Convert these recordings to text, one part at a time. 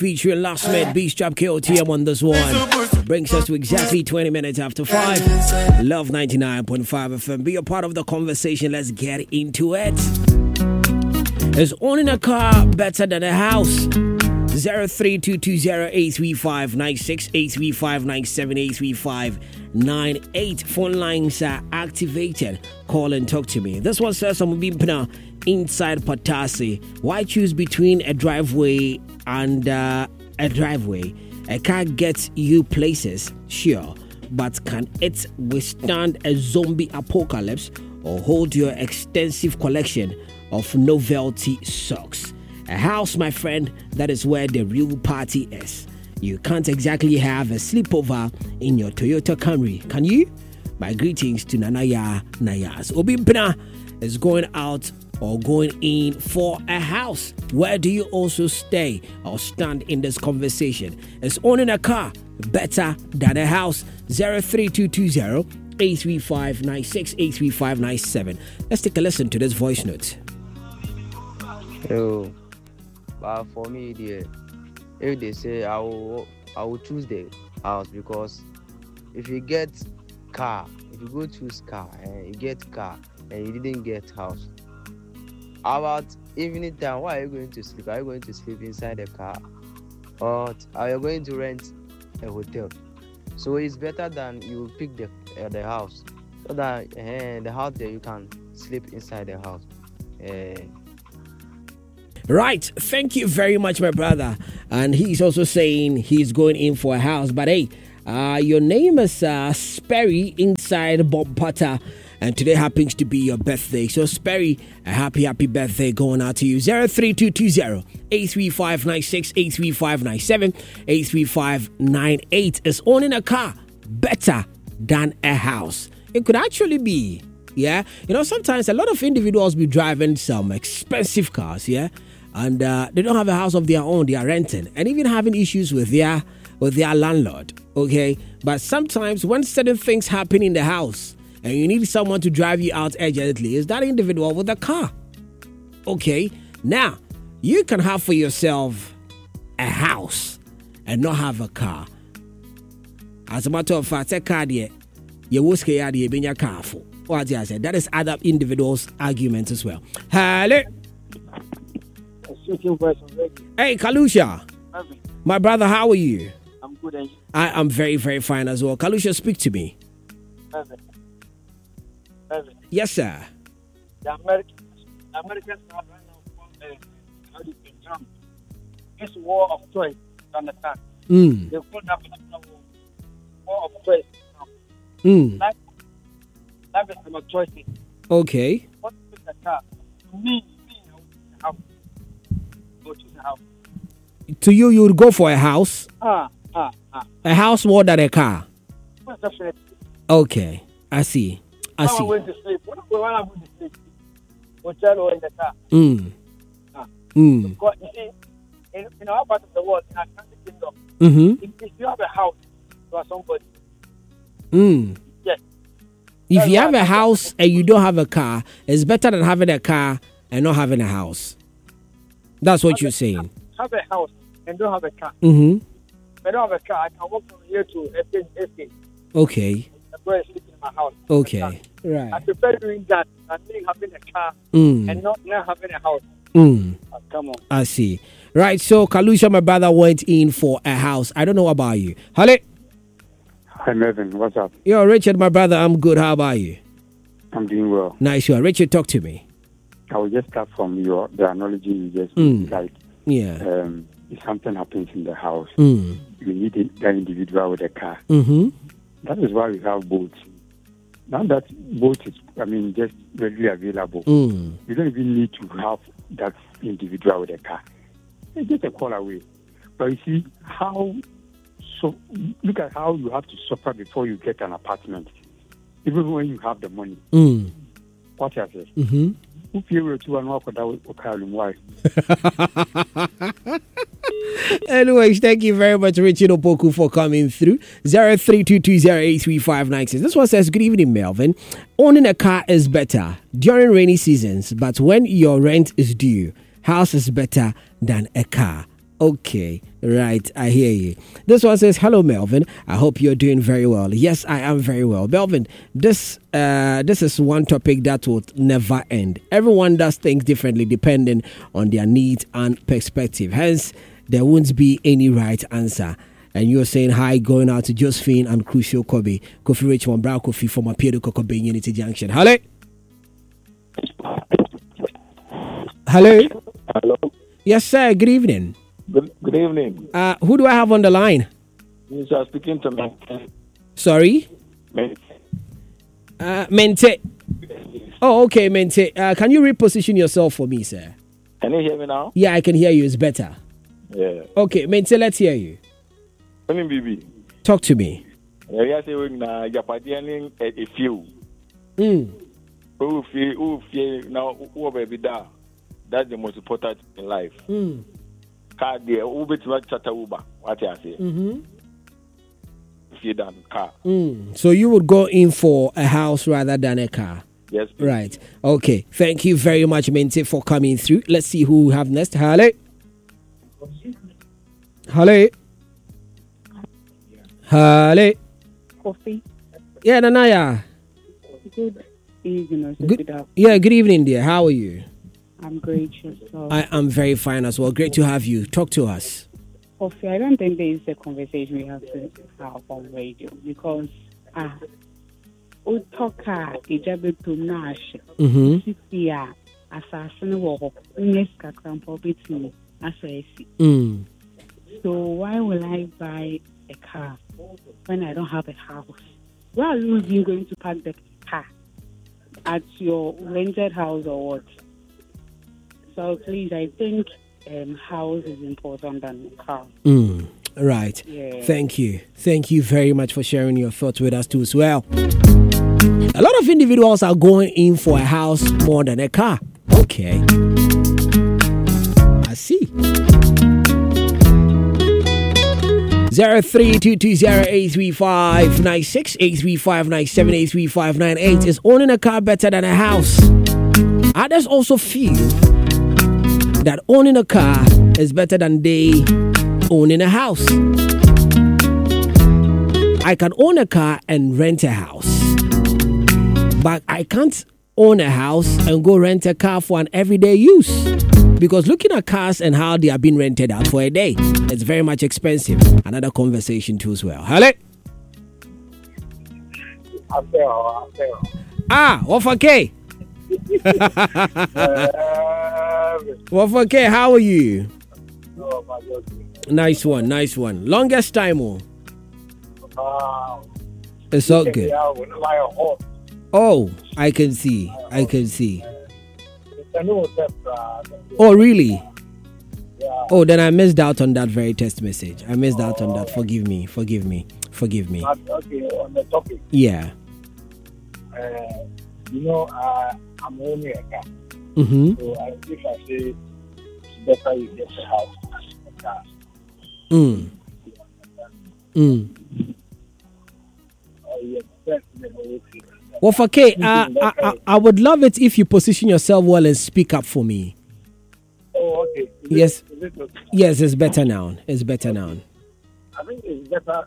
featuring Last Minute Beast Trap KOTM on this one. Brings us to exactly 20 minutes after 5. Love 99.5 FM. Be a part of the conversation. Let's get into it. Is owning a car better than a house? 0322083596, 83597, 83598. Phone lines are activated. Call and talk to me. This one says I'm being inside Patasi. Why choose between a driveway and a driveway? A car gets you places, sure, but can it withstand a zombie apocalypse or hold your extensive collection of novelty socks? A house, my friend, that is where the real party is. You can't exactly have a sleepover in your Toyota Camry, can you? My greetings to Nanaya Nayas. Obimpina is going out or going in for a house. Where do you also stay or stand in this conversation? Is owning a car better than a house? 03220 83596, 83597. Let's take a listen to this voice note. Yo. But for me, if they say I will choose the house, because if you get car, if you go choose car and you get car and you didn't get house, how about evening time? Where are you going to sleep? Are you going to sleep inside the car, or are you going to rent a hotel? So it's better than you pick the house, so that the house there you can sleep inside the house. Right, thank you very much, my brother. And he's also saying he's going in for a house. But hey, your name is Sperry inside Bob Potter, and today happens to be your birthday. So Sperry, a happy birthday going out to you. 03220 83596, 83597, 83598. Is owning a car better than a house? It could actually be. Yeah, you know, sometimes a lot of individuals be driving some expensive cars, yeah, and they don't have a house of their own. They are renting and even having issues with their landlord. Okay, but sometimes when certain things happen in the house and you need someone to drive you out urgently, is that individual with a car. Okay, now you can have for yourself a house and not have a car. As a matter of fact, a car there, you will scare you being careful. What I said, that is other individuals' arguments as well. Hello. Hey, Kalusha. My brother, how are you? I'm good. And you? I am very, very fine as well. Kalusha, speak to me. Yes, sir. The Americans have right now this war of choice. You understand? They put up a war of choice. That is my choices. Okay. What is the car? To me, I would choose a house. To you, you would go for a house? A house more than a car? Definitely. Okay. I see. I'm going to sleep. When I'm going to sleep, hotel or in the car. Because you see, in our part of the world, in our country kingdom, if you have a house, you are somebody. Yes. If you have a house and you don't have a car, it's better than having a car and not having a house. That's what you're saying. Have a house and don't have a car. If I don't have a car, I can walk from here to estate. Okay. I'm going to sleep in my house. Okay. Right. I prefer doing that than me having a car and not having a house. Come on. I see. Right. So Kalusha, my brother, went in for a house. I don't know about you. Hello. Hi, Melvin. What's up? Yo, Richard, my brother, I'm good. How about you? I'm doing well. Nice. Richard, talk to me. I will just start from the analogy you just like. Yeah. If something happens in the house, you need that individual with a car. That is why we have boats. Now that boat is, just readily available, you don't even need to have that individual with a car. It's just a call away. But you see look at how you have to suffer before you get an apartment, even when you have the money. What I say? If you were to walk without Anyways, thank you very much, Richard Opoku, for coming through. 0322083596. This one says, good evening, Melvin. Owning a car is better during rainy seasons, but when your rent is due, house is better than a car. Okay, right. I hear you. This one says, "Hello, Melvin. I hope you're doing very well." Yes, I am very well, Melvin. This is one topic that will never end. Everyone does things differently depending on their needs and perspective. Hence, there won't be any right answer. And you're saying hi, going out to Josephine and Crucial Kobe, Kofi Richmond, Brown Kofi from Appeal to Kobe Unity Junction. Hello. Hello. Hello. Yes, sir. Good evening. Good evening. Who do I have on the line? You are speaking to me. Sorry? Mente. Oh, okay, Mente. Can you reposition yourself for me, sir? Can you hear me now? Yeah, I can hear you. It's better. Yeah. Okay, Mente, let's hear you. Talk to me. Yeah, Japadian a few. That's the most important in life. Car there, Uber to Chatauba. What I say? If you done car. So you would go in for a house rather than a car? Yes. Please. Right. Okay. Thank you very much, Mente, for coming through. Let's see who we have next. Hello. Hello. Hello. Coffee. Yeah, Nanaya. Good evening. Good evening, dear. How are you? I'm great. Yourself? I am very fine as well. Great to have you. Talk to us. Coffee, I don't think there is a conversation we have to have on radio because we talk Ijabe to Nash. Assassin war, Uneska Crampo between as I see. So why will I buy a car when I don't have a house? Where are you going to park the car? At your rented house or what? So please, I think house is important than car. Right. Yeah. Thank you. Thank you very much for sharing your thoughts with us too as well. A lot of individuals are going in for a house more than a car. Okay. I see. 0322083596 83597 83598 is owning a car better than a house. Others also feel that owning a car is better than they owning a house. I can own a car and rent a house, but I can't own a house and go rent a car for an everyday use, because looking at cars and how they are being rented out for a day, it's very much expensive. Another conversation too as well. Hello. What for K? What for K? How are you? Nice one. Longest time, it's all good. Oh, I can see. Oh, really? Oh, then I missed out on that very text message. I missed out on that. Forgive me. Okay, on the topic. Yeah. I'm owning a car. Mm-hmm. So if I say it's better you get a house than a car. Well, for K, I would love it if you position yourself well and speak up for me. Oh, okay. Yes. Is it okay? Yes, it's better now. I think it's better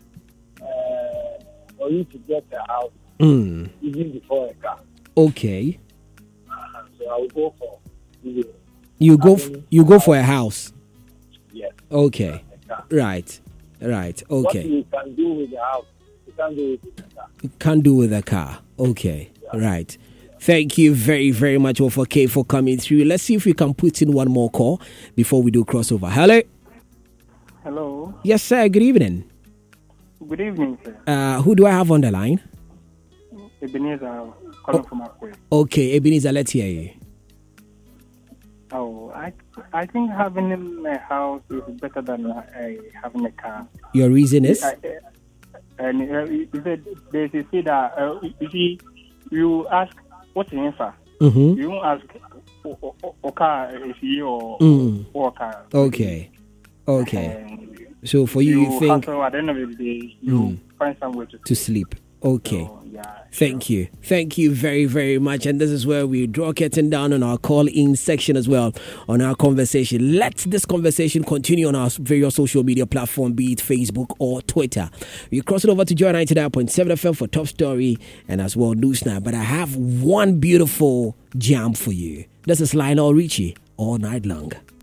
for you to get a house even before a car. Okay. So I will go for you go for a house. Yes. Okay. Right. Okay. What you can do with the house, you can't do it with the car. You can't do with a car. Okay. Yeah. Right. Thank you very, very much, for K, for coming through. Let's see if we can put in one more call before we do crossover. Hello. Hello. Yes, sir. Good evening. Good evening, sir. Who do I have on the line? Ebenezer, calling from Akwe. Okay, Ebenezer, let's hear you. Oh, I think having a house is better than having a car. Your reason is? They say that you ask what's the answer. Mm-hmm. You don't ask car is he or car. Okay. So for you think hustle, at the end of the day, you find somewhere to sleep. Okay. So, yeah, Thank you. Thank you very, very much. And this is where we draw curtain down on our call-in section as well on our conversation. Let this conversation continue on our various social media platform, be it Facebook or Twitter. You cross it over to Joy 99.7 FM for Top Story and as well News Now. But I have one beautiful jam for you. This is Lionel Richie, All Night Long.